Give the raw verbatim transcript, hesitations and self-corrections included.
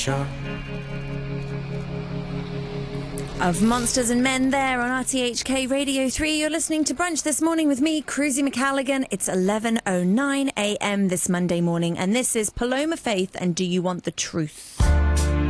Of Monsters and Men there on R T H K Radio three. You're listening to Brunch this morning with me, Cruzy McCalligan. It's eleven oh nine a m this Monday morning, and this is Paloma Faith and Do You Want the Truth?